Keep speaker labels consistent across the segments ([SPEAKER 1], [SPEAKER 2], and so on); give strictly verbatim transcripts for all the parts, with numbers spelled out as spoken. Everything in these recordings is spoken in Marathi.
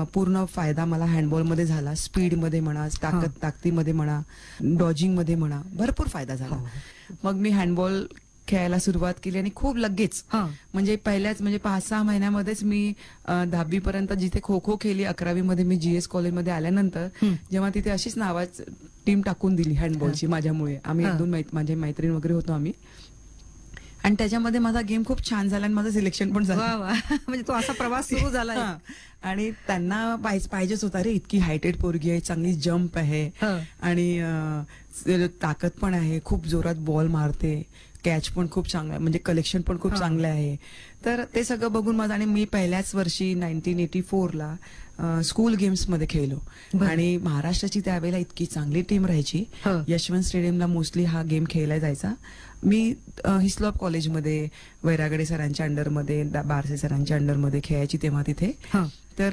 [SPEAKER 1] पूर्ण फायदा मला हँडबॉलमध्ये झाला. स्पीडमध्ये म्हणा, ताकद ताकदीमध्ये म्हणा, डॉजिंगमध्ये म्हणा, भरपूर फायदा झाला. मग मी हँडबॉल खेळायला सुरुवात केली आणि खूप लगेच म्हणजे पहिल्याच म्हणजे पाच सहा महिन्यामध्येच मी दहावी पर्यंत जिथे खो खो खेळली, अकरावी मध्ये मी जीएस कॉलेजमध्ये आल्यानंतर जेव्हा तिथे अशीच नावाच टीम टाकून दिली हँडबॉलची माझ्यामुळे. आम्ही एक दोन माझे मैत्रीण वगैरे होतो आम्ही, आणि त्याच्यामध्ये माझा गेम खूप छान झाला आणि माझं सिलेक्शन पण झालं.
[SPEAKER 2] म्हणजे तो असा प्रवास सुरू झाला.
[SPEAKER 1] आणि त्यांना पाहिजेच होता, रे इतकी हायटेड पोरगी आहे, चांगली जम्प आहे आणि ताकद पण आहे, खूप जोरात बॉल मारते, कॅच पण खूप चांगला आहे, म्हणजे कलेक्शन पण खूप चांगलं आहे. तर ते सगळं बघून माझं, आणि मी पहिल्याच वर्षी नाईन्टीन एटी फोर ला स्कूल गेम्स मध्ये खेळलो आणि महाराष्ट्राची त्यावेळेला इतकी चांगली टीम राहायची. यशवंत स्टेडियमला मोस्टली हा गेम खेळला जायचा. मी हिस्लॉप कॉलेजमध्ये वैरागडे सरांच्या अंडरमध्ये, बारसे सरांच्या अंडरमध्ये खेळायची तेव्हा तिथे. तर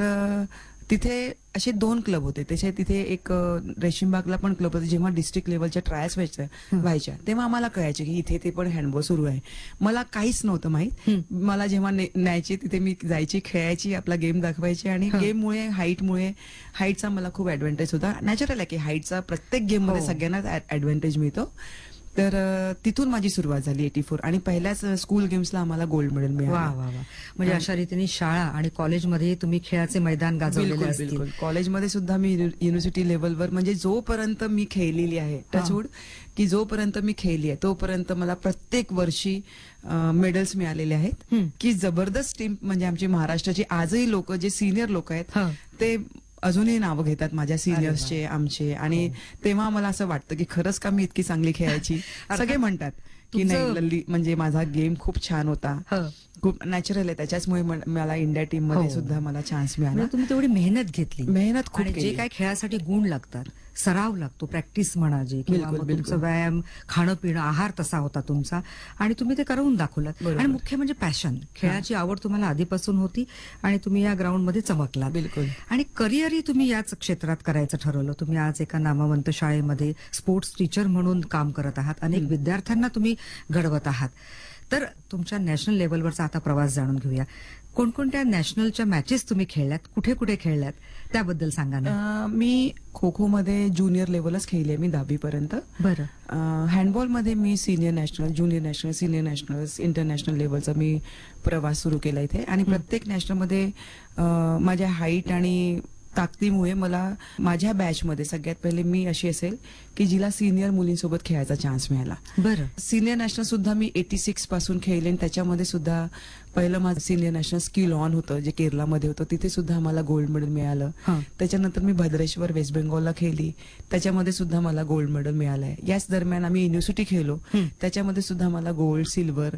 [SPEAKER 1] तिथे असे दोन क्लब होते. त्याच्या तिथे एक रेशीमबागला पण क्लब होते. जेव्हा डिस्ट्रिक्ट लेवलच्या ट्रायल्स व्हायच्या व्हायच्या तेव्हा आम्हाला कळायचे की इथे ते पण हँडबॉल सुरू आहे. मला काहीच नव्हतं माहित. मला जेव्हा न्यायची तिथे मी जायची, खेळायची, आपला गेम दाखवायची. आणि गेममुळे, हाईटमुळे, हाईटचा मला खूप ऍडव्हान्टेज होता. नॅचरल आहे की हाईटचा प्रत्येक गेम मध्ये सगळ्यांनाच ऍडव्हान्टेज मिळतो. तर तिथून माझी सुरुवात झाली एटी फोर आणि पहिल्याच स्कूल गेम्सला आम्हाला गोल्ड मेडल मिळालं.
[SPEAKER 2] म्हणजे अशा रीतीने शाळा आणि कॉलेजमध्ये तुम्ही खेळाचे मैदान गाजवलेले असतील.
[SPEAKER 1] कॉलेजमध्ये सुद्धा मी युनिव्हर्सिटी लेवलवर, म्हणजे जोपर्यंत मी खेळलेली आहे, टचवूड की जोपर्यंत मी खेळली आहे तोपर्यंत मला प्रत्येक वर्षी मेडल्स मिळालेले आहेत. की जबरदस्त टीम, म्हणजे आमची महाराष्ट्राची आजही लोक जे सिनियर लोक आहेत ते अजूनही नावं घेतात माझ्या सिनियर्सचे, आमचे. आणि तेव्हा मला असं वाटतं की खरंच का मी इतकी चांगली खेळायची. सगळे म्हणतात की नाही लल्ली, म्हणजे माझा गेम खूप छान होता, खूप नॅचरल आहे, त्याच्याचमुळे मला इंडिया टीम मध्ये सुद्धा मला चान्स मिळाला.
[SPEAKER 2] तुम्ही तेवढी मेहनत घेतली,
[SPEAKER 1] मेहनत खूप,
[SPEAKER 2] जे काय खेळासाठी गुण लागतात, सराव लागतो, प्रॅक्टिस म्हणा, जे तुमचं व्यायाम, खाणं पिणं, आहार तसा होता तुमचा आणि तुम्ही ते करून दाखवलात. आणि मुख्य म्हणजे पॅशन, खेळाची आवड तुम्हाला आधीपासून होती आणि तुम्ही या ग्राउंड मध्ये चमकला.
[SPEAKER 1] बिलकुल.
[SPEAKER 2] आणि करिअरही तुम्ही याच क्षेत्रात करायचं ठरवलं. तुम्ही आज एका नामवंत शाळेमध्ये स्पोर्ट्स टीचर म्हणून काम करत आहात, अनेक विद्यार्थ्यांना तुम्ही घडवत आहात. तर तुमच्या नॅशनल लेवलवरचा आता प्रवास जाणून घेऊया. कोणकोणत्या नॅशनलच्या मॅचेस तुम्ही खेळल्यात, कुठे कुठे खेळल्यात, त्याबद्दल सांगा ना.
[SPEAKER 1] मी खो खो मध्ये ज्युनियर लेवलच खेळले मी दहावी पर्यंत.
[SPEAKER 2] बरं.
[SPEAKER 1] हँडबॉल मध्ये मी senior national, junior national, senior national, international लेवलचा मी प्रवास सुरू केला इथे. आणि प्रत्येक नॅशनलमध्ये माझ्या हाईट आणि ताकदीमुळे मला माझ्या बॅचमध्ये सगळ्यात पहिले मी अशी असेल की जिला सिनियर मुलींसोबत खेळायचा चान्स मिळाला.
[SPEAKER 2] बरं.
[SPEAKER 1] सिनियर नॅशनल सुद्धा मी एटी सिक्स पासून खेळले आणि त्याच्यामध्ये सुद्धा पहिलं माझं सिनियर नॅशनल स्किल ऑन होतं जे केरलामध्ये होतं, तिथे सुद्धा मला गोल्ड मेडल मिळालं. त्याच्यानंतर मी भद्रेश्वर वेस्ट बेंगॉलला खेळली, त्याच्यामध्ये सुद्धा मला गोल्ड मेडल मिळालंय. याच दरम्यान आम्ही युनिव्हर्सिटी खेळलो, त्याच्यामध्ये सुद्धा मला गोल्ड, सिल्वर,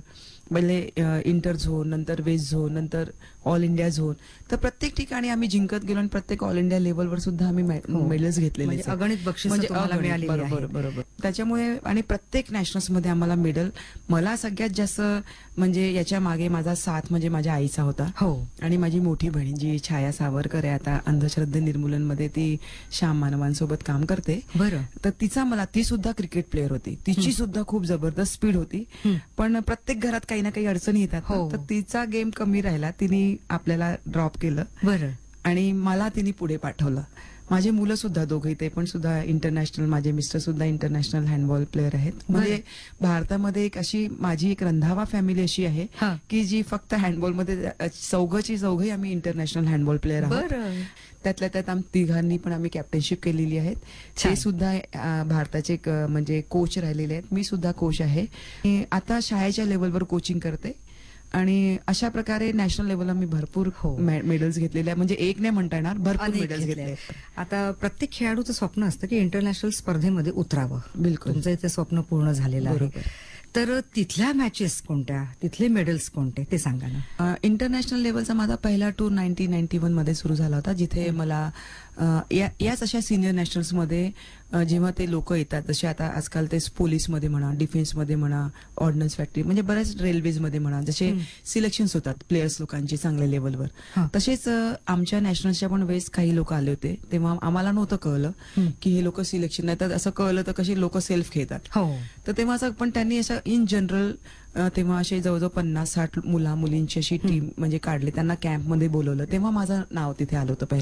[SPEAKER 1] पहिले इंटर झोन, नंतर वेस्ट झोन, नंतर ऑल इंडिया झोन. तर प्रत्येक ठिकाणी आम्ही जिंकत गेलो आणि प्रत्येक ऑल इंडिया लेवलवर सुद्धा आम्ही मेडल्स घेतलेले,
[SPEAKER 2] अगणित बक्षीस मिळाली.
[SPEAKER 1] बरोबर बरोबर. त्याच्यामुळे आणि प्रत्येक नॅशनल्स मध्ये आम्हाला मेडल. मला सगळ्यात जास्त म्हणजे याच्या मागे माझा साथ म्हणजे माझ्या आईचा होता.
[SPEAKER 2] हो.
[SPEAKER 1] आणि माझी मोठी बहीण जी छाया सावरकर आहे, आता अंधश्रद्धे निर्मूलन मध्ये ती श्याम मानवांसोबत काम करते.
[SPEAKER 2] बरं.
[SPEAKER 1] तर तिचा मला, ती सुद्धा क्रिकेट प्लेअर होती, तिची सुद्धा खूप जबरदस्त स्पीड होती. पण प्रत्येक घरात काही ना काही अडचणी येतात, तर तिचा गेम कमी राहिला, तिने आपल्याला ड्रॉप केलं.
[SPEAKER 2] बरं.
[SPEAKER 1] आणि मला तिने पुढे पाठवलं. माझे मुलं सुद्धा दोघे, ते पण सुद्धा इंटरनॅशनल, माझे मिस्टर सुद्धा इंटरनॅशनल हँडबॉल प्लेअर आहेत. म्हणजे भारतामध्ये एक अशी माझी एक रंधावा फॅमिली अशी आहे की जी फक्त हँडबॉलमध्ये चौघची चौघही आम्ही इंटरनॅशनल हँडबॉल प्लेअर आहोत. त्यातल्या त्यात आम्ही तिघांनी पण आम्ही कॅप्टनशिप केलेली आहे. ते सुद्धा भारताचे म्हणजे कोच राहिलेले आहेत. मी सुद्धा कोच आहे. आता शाळेच्या लेवलवर कोचिंग करते आणि अशा प्रकारे नॅशनल लेवलला मी भरपूर मेडल्स घेतलेले आहे. म्हणजे एक नाही म्हणता येणार, भरपूर मेडल्स घेतले.
[SPEAKER 2] आता प्रत्येक खेळाडूचं स्वप्न असतं की इंटरनॅशनल स्पर्धेमध्ये उतरावं.
[SPEAKER 1] बिलकुल.
[SPEAKER 2] तुमचं इथे स्वप्न पूर्ण झालेलं आहे. तर तिथल्या मॅचेस कोणत्या, तिथले मेडल्स कोणते ते सांगा ना.
[SPEAKER 1] इंटरनॅशनल लेवलचा माझा पहिला टूर नाईन्टीन नाईन्टी वन मध्ये सुरू झाला होता, जिथे मला याच अशा सिनियर नॅशनल्स मध्ये जेव्हा ते लोक येतात, जसे आता आजकाल ते पोलीसमध्ये म्हणा, डिफेन्समध्ये म्हणा, ऑर्डनन्स फॅक्टरी, म्हणजे बऱ्याच रेल्वेजमध्ये म्हणा, जसे सिलेक्शन्स होतात प्लेयर्स लोकांचे चांगल्या लेवलवर, तसेच आमच्या नॅशनल्सच्या पण वेळेस काही लोक आले होते. तेव्हा आम्हाला नव्हतं कळलं की हे लोक सिलेक्शन, नाही तर असं कळलं तर कशी लोक सेल्फ खेळतात. तर तेव्हा असं, पण त्यांनी असं इन जनरल तेव्हा असे जवळजवळ पन्नास साठ मुला मुलींची अशी टीम म्हणजे काढली, त्यांना कॅम्पमध्ये बोलवलं, तेव्हा माझं नाव तिथे आलं होतं.